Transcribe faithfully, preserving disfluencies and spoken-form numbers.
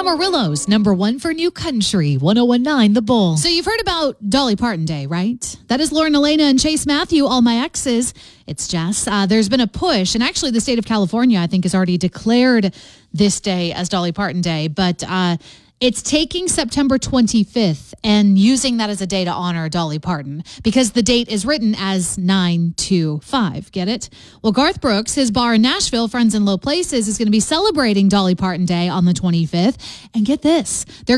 Amarillo's number one for new country, one oh one point nine The Bull. So you've heard about Dolly Parton Day, right? That is Lauren Elena and Chase Matthew, all my exes. It's Jess. Uh, there's been a push, and actually the state of California, I think, has already declared this day as Dolly Parton Day, but uh, it's taking September twenty-fifth and using that as a day to honor Dolly Parton because the date is written as nine two five. Get it? Well, Garth Brooks, his bar in Nashville, Friends in Low Places, is going to be celebrating Dolly Parton Day on the twenty-fifth. And get this, they're